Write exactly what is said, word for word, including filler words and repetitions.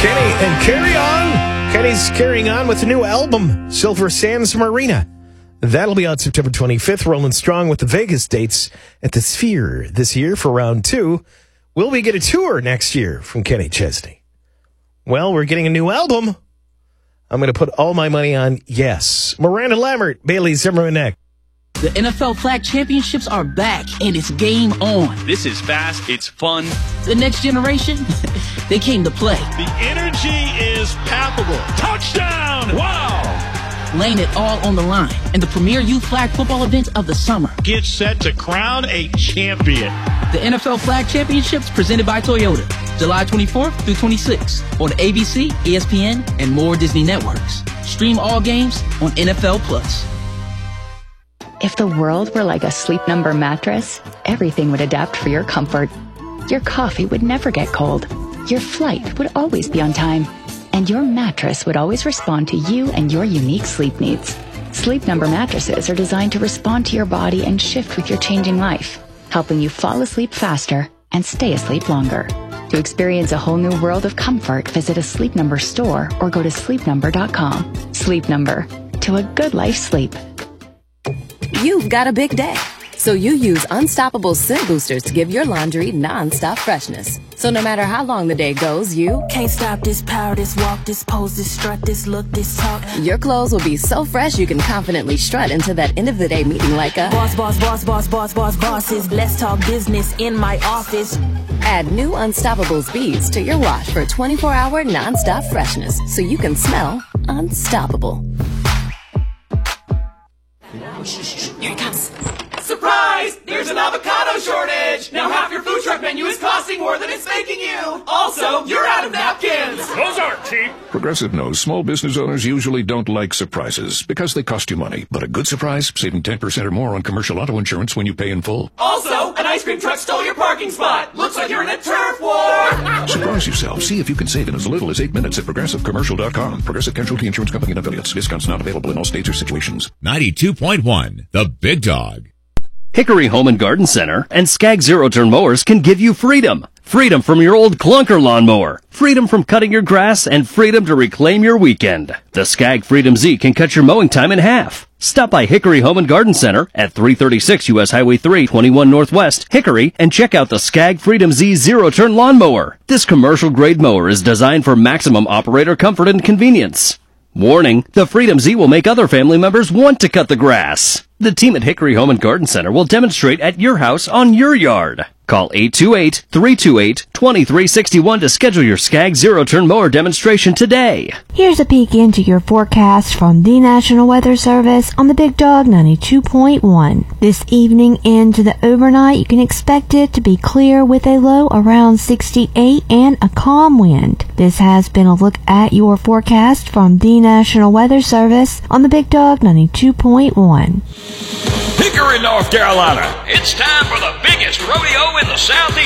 Kenny and Carry On. Kenny's carrying on with a new album, Silver Sands Marina. That'll be out September twenty-fifth, rolling strong with the Vegas dates at the Sphere this year for round two. Will we get a tour next year from Kenny Chesney? Well, we're getting a new album. I'm going to put all my money on yes. Miranda Lambert, Bailey Zimmerman next. The N F L Flag Championships are back, and it's game on. This is fast. It's fun. The next generation, they came to play. The energy is palpable. Touchdown! Wow! Laying it all on the line in the premier youth flag football event of the summer. Get set to crown a champion. The N F L Flag Championships presented by Toyota. July twenty-fourth through twenty-sixth on A B C, E S P N, and more Disney networks. Stream all games on N F L Plus. If the world were like a Sleep Number mattress, everything would adapt for your comfort. Your coffee would never get cold. Your flight would always be on time. And your mattress would always respond to you and your unique sleep needs. Sleep Number mattresses are designed to respond to your body and shift with your changing life, helping you fall asleep faster and stay asleep longer. To experience a whole new world of comfort, visit a Sleep Number store or go to sleep number dot com. Sleep Number. To a good life sleep. You've got a big day, so you use Unstoppable Scent Boosters to give your laundry non-stop freshness. So no matter how long the day goes, you can't stop this power, this walk, this pose, this strut, this look, this talk. Your clothes will be so fresh you can confidently strut into that end of the day meeting like a boss, boss, boss, boss, boss, boss, bosses. Let's talk business in my office. Add new Unstoppables beads to your wash for twenty-four hour non-stop freshness, so you can smell unstoppable. Here it comes. Surprise! There's an avocado shortage! Now half your food truck menu is costing more than it's making you! Also, you're out of napkins! Those aren't cheap! Progressive knows small business owners usually don't like surprises because they cost you money. But a good surprise, saving ten percent or more on commercial auto insurance when you pay in full. Also, an ice cream truck stole your parking spot! Looks like you're in a turf war! Surprise yourself. See if you can save in as little as eight minutes at progressive commercial dot com. Progressive Casualty Insurance Company and affiliates. Discounts not available in all states or situations. ninety-two point one, The Big Dog. Hickory Home and Garden Center and Skag Zero-Turn Mowers can give you freedom. Freedom from your old clunker lawnmower. Freedom from cutting your grass and freedom to reclaim your weekend. The Skag Freedom Z can cut your mowing time in half. Stop by Hickory Home and Garden Center at three thirty-six U S Highway three, twenty-one Northwest, Hickory, and check out the Skag Freedom Z Zero-Turn Lawnmower. This commercial-grade mower is designed for maximum operator comfort and convenience. Warning, the Freedom Z will make other family members want to cut the grass. The team at Hickory Home and Garden Center will demonstrate at your house on your yard. Call eight two eight, three two eight, two three six one to schedule your Skag Zero-Turn Mower demonstration today. Here's a peek into your forecast from the National Weather Service on the Big Dog ninety-two point one. This evening into the overnight, you can expect it to be clear with a low around sixty-eight and a calm wind. This has been a look at your forecast from the National Weather Service on the Big Dog ninety-two point one. Hickory, North Carolina. It's time for the biggest rodeo in the Southeast.